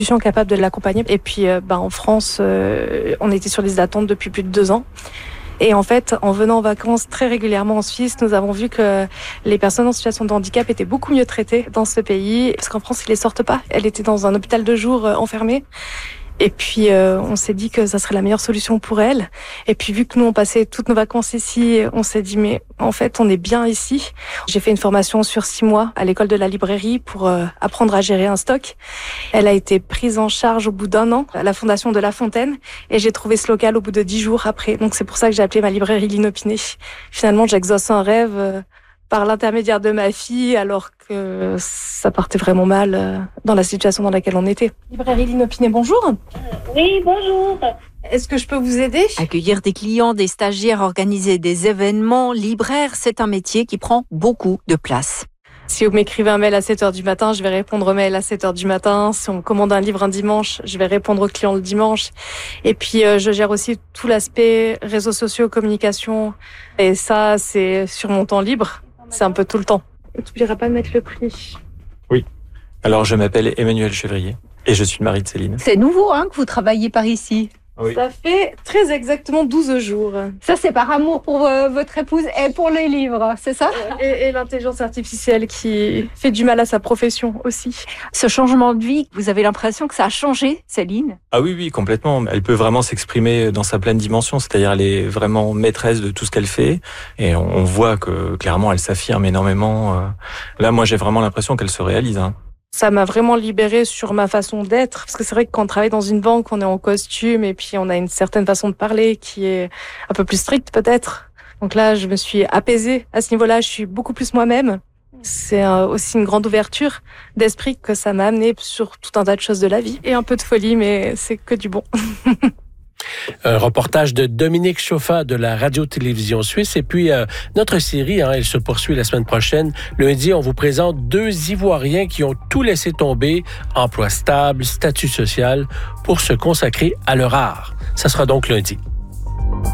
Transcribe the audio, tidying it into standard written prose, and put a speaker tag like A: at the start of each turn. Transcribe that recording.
A: institutions capables de l'accompagner. Et puis en France, on était sur les attentes depuis plus de 2 ans. Et en fait, en venant en vacances très régulièrement en Suisse, nous avons vu que les personnes en situation de handicap étaient beaucoup mieux traitées dans ce pays. Parce qu'en France, ils les sortent pas. Elle était dans un hôpital de jour enfermée. Et puis, on s'est dit que ça serait la meilleure solution pour elle. Et puis, vu que nous, on passait toutes nos vacances ici, on s'est dit, mais en fait, on est bien ici. J'ai fait une formation sur 6 mois à l'école de la librairie pour apprendre à gérer un stock. Elle a été prise en charge au bout d'1 an à la Fondation de La Fontaine. Et j'ai trouvé ce local au bout de 10 jours après. Donc, c'est pour ça que j'ai appelé ma librairie l'Inopiné. Finalement, j'exauce un rêve par l'intermédiaire de ma fille, alors que ça partait vraiment mal dans la situation dans laquelle on était. Librairie l'Inopiné, bonjour.
B: Oui, bonjour.
A: Est-ce que je peux vous aider ?
C: Accueillir des clients, des stagiaires, organiser des événements, libraire, c'est un métier qui prend beaucoup de place.
A: Si vous m'écrivez un mail à 7h du matin, je vais répondre au mail à 7h du matin. Si on commande un livre un dimanche, je vais répondre aux clients le dimanche. Et puis, je gère aussi tout l'aspect réseaux sociaux, communication. Et ça, c'est sur mon temps libre. C'est un peu tout le temps. Tu n'oublieras pas de mettre le prix.
D: Oui. Alors, je m'appelle Emmanuel Chevrier et je suis le mari de Céline.
C: C'est nouveau que vous travaillez par ici.
D: Oui.
A: Ça fait très exactement 12 jours.
C: Ça, c'est par amour pour votre épouse et pour les livres, c'est ça ?
A: Et l'intelligence artificielle qui fait du mal à sa profession aussi.
C: Ce changement de vie, vous avez l'impression que ça a changé, Céline ?
D: Ah oui, complètement. Elle peut vraiment s'exprimer dans sa pleine dimension, c'est-à-dire elle est vraiment maîtresse de tout ce qu'elle fait et on voit que clairement elle s'affirme énormément. Là, moi, j'ai vraiment l'impression qu'elle se réalise.
A: Ça m'a vraiment libérée sur ma façon d'être. Parce que c'est vrai que quand on travaille dans une banque, on est en costume et puis on a une certaine façon de parler qui est un peu plus stricte peut-être. Donc là, je me suis apaisée à ce niveau-là. Je suis beaucoup plus moi-même. C'est aussi une grande ouverture d'esprit que ça m'a amené sur tout un tas de choses de la vie. Et un peu de folie, mais c'est que du bon.
E: Un reportage de Dominique Chauffa de la Radio-Télévision Suisse. Et puis, notre série, elle se poursuit la semaine prochaine. Lundi, on vous présente 2 Ivoiriens qui ont tout laissé tomber, emploi stable, statut social, pour se consacrer à leur art. Ça sera donc lundi.